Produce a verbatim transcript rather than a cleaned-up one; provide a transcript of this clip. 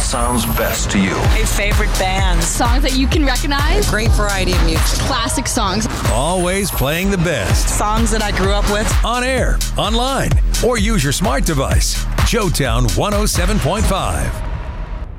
sounds best to you. A favorite band. Songs that you can recognize. Great variety of music. Classic songs. Always playing the best. Songs that I grew up with. On air, online, or use your smart device. Joetown one oh seven point five.